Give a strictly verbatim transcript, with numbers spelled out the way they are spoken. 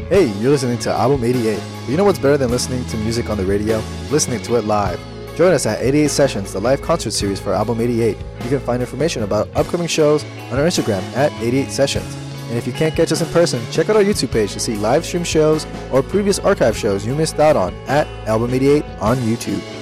Hey, you're listening to Album eighty-eight. You know what's better than listening to music on the radio? Listening to it live. Join us at eighty-eight Sessions, the live concert series for Album eighty-eight. You can find information about upcoming shows on our Instagram at eighty-eight Sessions. And if you can't catch us in person, check out our YouTube page to see live stream shows or previous archive shows you missed out on at Album eighty-eight on YouTube.